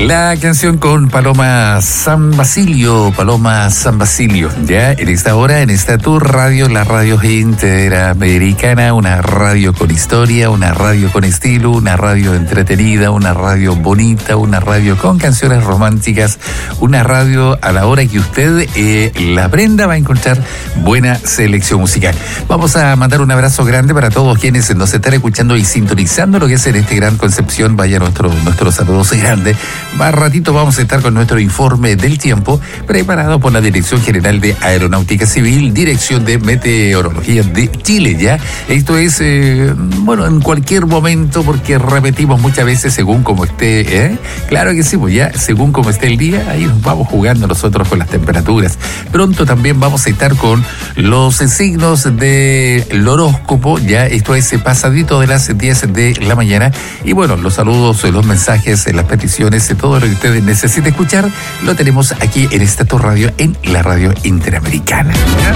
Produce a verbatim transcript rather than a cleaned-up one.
La canción con Paloma San Basilio, Paloma San Basilio, ya en esta hora, en esta tu radio, la radio interamericana, una radio con historia, una radio con estilo, una radio entretenida, una radio bonita, una radio con canciones románticas, una radio a la hora que usted eh, la prenda va a encontrar buena selección musical. Vamos a mandar un abrazo grande para todos quienes nos están escuchando y sintonizando lo que es en este Gran Concepción. Vaya nuestro, nuestros saludos grandes. Más ratito vamos a estar con nuestro informe del tiempo preparado por la Dirección General de Aeronáutica Civil, Dirección de Meteorología de Chile, ¿ya? Esto es, eh, bueno, en cualquier momento, porque repetimos muchas veces según como esté, ¿eh? Claro que sí, pues ya, según como esté el día, ahí nos vamos jugando nosotros con las temperaturas. Pronto también vamos a estar con los signos del horóscopo, ya, esto es pasadito de las diez de la mañana. Y bueno, los saludos, los mensajes, las peticiones, todo lo que ustedes necesiten escuchar, lo tenemos aquí en esta tu radio, en la radio interamericana.